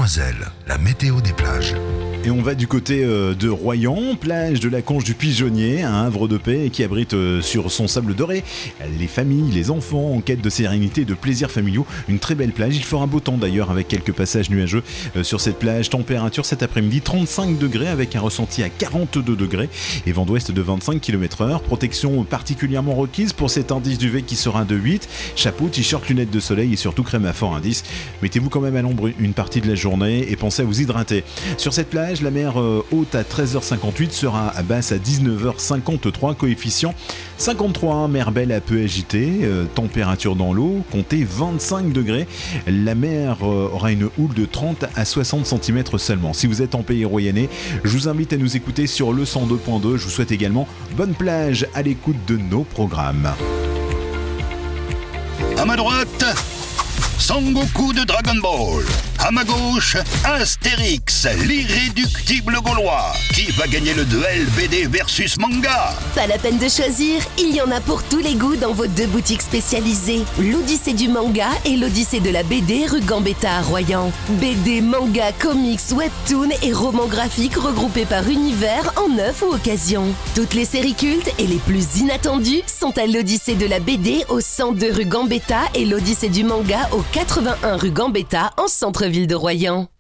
Noiselle, la météo des plages. Et on va du côté de Royan, plage de la Conche du Pigeonnier, un havre de paix qui abrite sur son sable doré les familles, les enfants en quête de sérénité et de plaisirs familiaux. Une très belle plage, il fera beau temps d'ailleurs avec quelques passages nuageux sur cette plage. Température cet après-midi 35 degrés avec un ressenti à 42 degrés et vent d'ouest de 25 km/h. Protection particulièrement requise pour cet indice d'UV qui sera de 8. Chapeau, t-shirt, lunettes de soleil et surtout crème à fort indice. Mettez-vous quand même à l'ombre une partie de la journée et pensez à vous hydrater. Sur cette plage, la mer haute à 13h58 sera basse à 19h53, coefficient 53, mer belle à peu agitée, température dans l'eau, comptez 25 degrés. La mer aura une houle de 30 à 60 cm seulement. Si vous êtes en pays royannais, je vous invite à nous écouter sur le 102.2. Je vous souhaite également bonne plage à l'écoute de nos programmes. À ma droite, Sangoku de Dragon Ball. À ma gauche, Astérix, l'irréductible Gaulois. Qui va gagner le duel BD versus manga? Pas la peine de choisir, il y en a pour tous les goûts dans vos deux boutiques spécialisées. L'Odyssée du manga et l'Odyssée de la BD rue Gambetta à Royan. BD, manga, comics, webtoons et romans graphiques regroupés par univers en neuf ou occasion. Toutes les séries cultes et les plus inattendues sont à l'Odyssée de la BD au 102 rue Gambetta et l'Odyssée du manga au 81 rue Gambetta en centre-ville de Royan.